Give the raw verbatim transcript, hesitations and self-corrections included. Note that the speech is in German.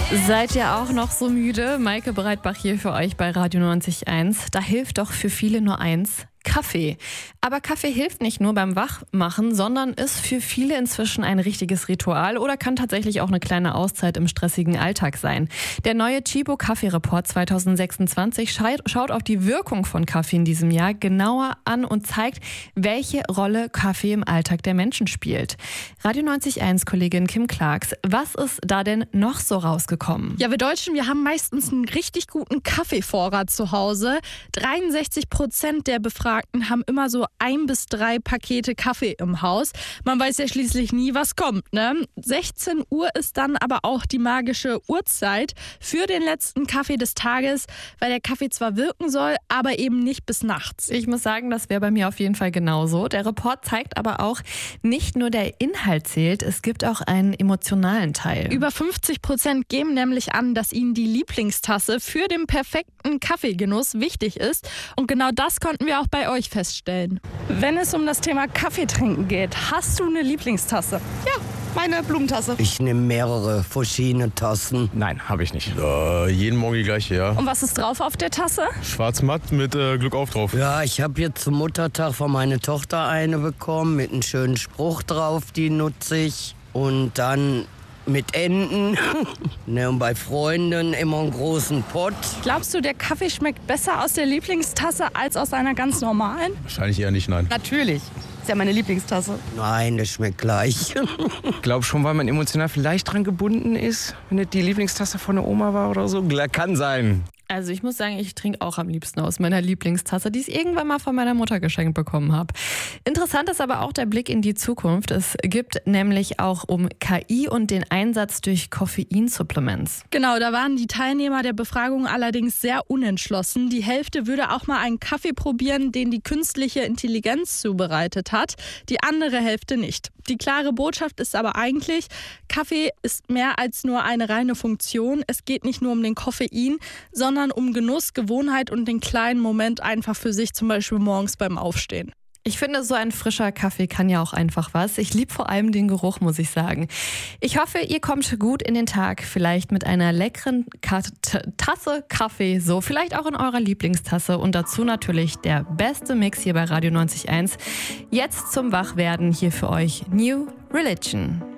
Seid ihr auch noch so müde? Maike Breitbach hier für euch bei Radio neunzig Komma eins. Da hilft doch für viele nur eins: Kaffee. Aber Kaffee hilft nicht nur beim Wachmachen, sondern ist für viele inzwischen ein richtiges Ritual oder kann tatsächlich auch eine kleine Auszeit im stressigen Alltag sein. Der neue Chibo Kaffee-Report zwanzig sechsundzwanzig schaut auf die Wirkung von Kaffee in diesem Jahr genauer an und zeigt, welche Rolle Kaffee im Alltag der Menschen spielt. Radio neunzig Komma eins Kollegin Kim Clarks, was ist da denn noch so rausgekommen? Ja, wir Deutschen, wir haben meistens einen richtig guten Kaffeevorrat zu Hause. dreiundsechzig Prozent der Befragten haben immer so ein bis drei Pakete Kaffee im Haus. Man weiß ja schließlich nie, was kommt, ne? sechzehn Uhr ist dann aber auch die magische Uhrzeit für den letzten Kaffee des Tages, weil der Kaffee zwar wirken soll, aber eben nicht bis nachts. Ich muss sagen, das wäre bei mir auf jeden Fall genauso. Der Report zeigt aber auch, nicht nur der Inhalt zählt, es gibt auch einen emotionalen Teil. Über fünfzig Prozent geben nämlich an, dass ihnen die Lieblingstasse für den perfekten Kaffeegenuss wichtig ist. Und genau das konnten wir auch bei euch feststellen. Wenn es um das Thema Kaffee trinken geht, hast du eine Lieblingstasse? Ja, meine Blumentase. Ich nehme mehrere verschiedene Tassen. Nein, habe ich nicht. Äh, jeden Morgen die gleiche, ja. Und was ist drauf auf der Tasse? Schwarz-matt mit äh, Glück auf drauf. Ja, ich habe jetzt zum Muttertag von meiner Tochter eine bekommen mit einem schönen Spruch drauf, die nutze ich. Und dann mit Enten. Ne, und bei Freunden immer einen großen Pott. Glaubst du, der Kaffee schmeckt besser aus der Lieblingstasse als aus einer ganz normalen? Wahrscheinlich eher nicht, nein. Natürlich. Ist ja meine Lieblingstasse. Nein, das schmeckt gleich. Ich glaube schon, weil man emotional vielleicht dran gebunden ist, wenn das die Lieblingstasse von der Oma war oder so. Kann sein. Also ich muss sagen, ich trinke auch am liebsten aus meiner Lieblingstasse, die ich irgendwann mal von meiner Mutter geschenkt bekommen habe. Interessant ist aber auch der Blick in die Zukunft. Es gibt nämlich auch um K I und den Einsatz durch Koffeinsupplements. Genau, da waren die Teilnehmer der Befragung allerdings sehr unentschlossen. Die Hälfte würde auch mal einen Kaffee probieren, den die künstliche Intelligenz zubereitet hat. Die andere Hälfte nicht. Die klare Botschaft ist aber eigentlich, Kaffee ist mehr als nur eine reine Funktion. Es geht nicht nur um den Koffein, sondern um Genuss, Gewohnheit und den kleinen Moment einfach für sich, zum Beispiel morgens beim Aufstehen. Ich finde, so ein frischer Kaffee kann ja auch einfach was. Ich liebe vor allem den Geruch, muss ich sagen. Ich hoffe, ihr kommt gut in den Tag, vielleicht mit einer leckeren Ka- T- Tasse Kaffee, so vielleicht auch in eurer Lieblingstasse und dazu natürlich der beste Mix hier bei Radio neunzig Komma eins. Jetzt zum Wachwerden hier für euch New Religion.